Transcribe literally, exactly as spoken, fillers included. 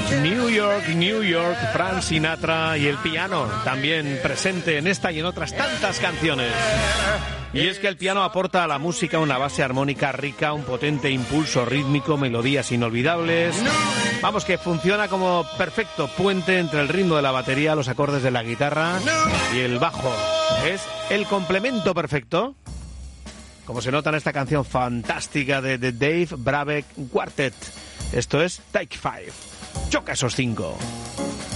New York, New York, Frank Sinatra y el piano también presente en esta y en otras tantas canciones. Y es que el piano aporta a la música una base armónica rica, un potente impulso rítmico, melodías inolvidables. Vamos, que funciona como perfecto puente entre el ritmo de la batería, los acordes de la guitarra y el bajo. Es el complemento perfecto, como se nota en esta canción fantástica de The Dave Brubeck Quartet. Esto es Take Five. Choca esos cinco.